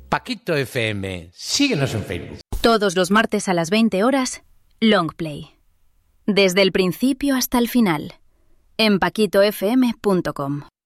Paquito FM. Síguenos en Facebook. Todos los martes a las 20 horas, Longplay. Desde el principio hasta el final. En paquitofm.com.